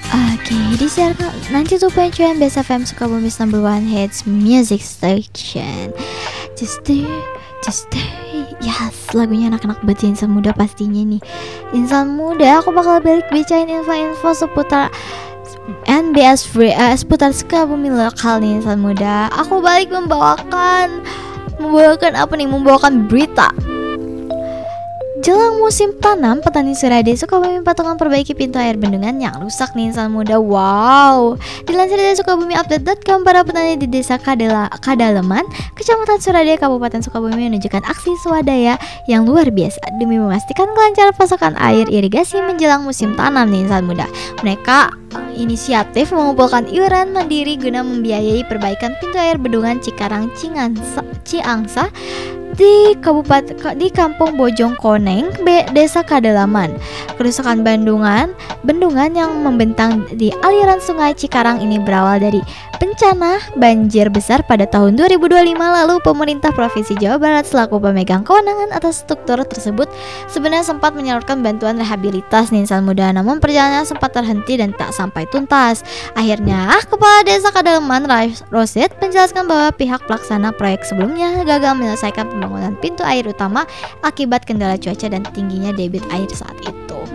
Oke, disiarkan 92.1 Best FM Sukabumi's number one hits music station. Just do it. Yes, lagunya anak-anak banget ya, Insan Muda pastinya nih. Insan Muda, aku bakal balik bacain info-info seputar NBS Free, seputar Sukabumi lokal nih Insan Muda. Aku balik membawakan apa nih? Membawakan berita. Jelang musim tanam, petani Surade Sukabumi patungan perbaiki pintu air bendungan yang rusak nih Insan Muda. Wow. Dilansir dari sukabumiupdate.com, para petani di desa Kadaleman, Kecamatan Surade, Kabupaten Sukabumi menunjukkan aksi swadaya yang luar biasa demi memastikan kelancaran pasokan air irigasi menjelang musim tanam nih Insan Muda. Mereka inisiatif mengumpulkan iuran mandiri guna membiayai perbaikan pintu air bendungan Cikarang Ciangsa di Kampung Bojong Koneng, Desa Kadalaman. Kerusakan bendungan yang membentang di aliran Sungai Cikarang ini berawal dari bencana banjir besar pada tahun 2025 lalu. Pemerintah Provinsi Jawa Barat selaku pemegang kewenangan atas struktur tersebut sebenarnya sempat menyalurkan bantuan rehabilitas nih Insan Muda, namun perjalanannya sempat terhenti dan tak sampai tuntas. Akhirnya, Kepala Desa Kadaleman Rosid menjelaskan bahwa pihak pelaksana proyek sebelumnya gagal menyelesaikan pembangunan pintu air utama akibat kendala cuaca dan tingginya debit air saat itu.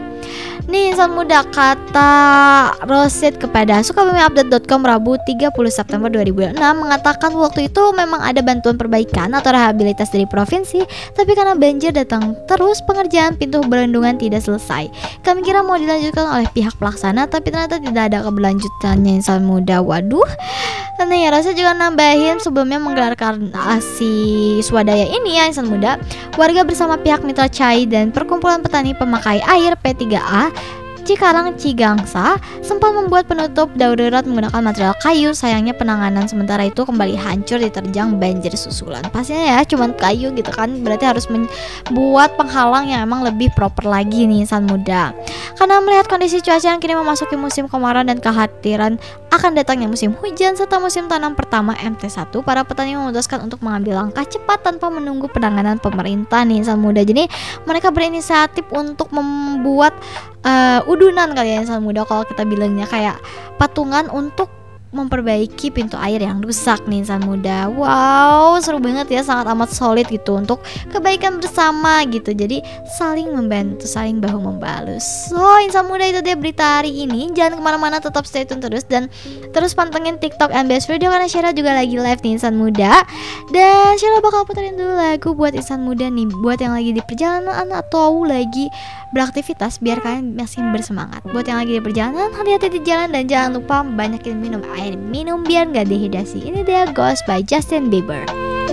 Nih Insan Muda, kata Rosid kepada sukabumiupdate.com Rabu 30 September 2006 mengatakan waktu itu memang ada bantuan perbaikan atau rehabilitas dari provinsi, tapi karena banjir datang terus pengerjaan pintu bendungan tidak selesai. Kami kira mau dilanjutkan oleh pihak pelaksana, tapi ternyata tidak ada keberlanjutannya Insan Muda. Waduh. Nih Rosid juga nambahin sebelumnya menggelarkan aksi swadaya ini ya Insan Muda, warga bersama pihak Mitra Cai dan Perkumpulan Petani Pemakai Air P3A Cikarang Cigangsa sempat membuat penutup darurat menggunakan material kayu. Sayangnya penanganan sementara itu kembali hancur diterjang banjir susulan. Pastinya ya cuman kayu gitu kan, berarti harus membuat penghalang yang emang lebih proper lagi nih Insan Muda. Karena melihat kondisi cuaca yang kini memasuki musim kemarau dan kekhawatiran akan datangnya musim hujan serta musim tanam pertama MT1, para petani memutuskan untuk mengambil langkah cepat tanpa menunggu penanganan pemerintah nih Insan Muda. Jadi mereka berinisiatif untuk membuat udunan kali ya Insan Muda, kalau kita bilangnya kayak patungan untuk memperbaiki pintu air yang rusak nih Insan Muda. Wow, seru banget ya, sangat amat solid gitu untuk kebaikan bersama gitu. Jadi saling membantu, saling bahu membalu. So Insan Muda, itu dia berita hari ini. Jangan kemana-mana, tetap stay tune terus dan terus pantengin TikTok NBS Radio karena Sheila juga lagi live nih Insan Muda. Dan Sheila bakal puterin dulu lagu buat Insan Muda nih, buat yang lagi di perjalanan atau lagi beraktivitas, biar kalian masih bersemangat. Buat yang lagi di perjalanan, hati-hati di jalan dan jangan lupa banyakin minum air minum biar gak dehidrasi. Ini dia Ghost by Justin Bieber.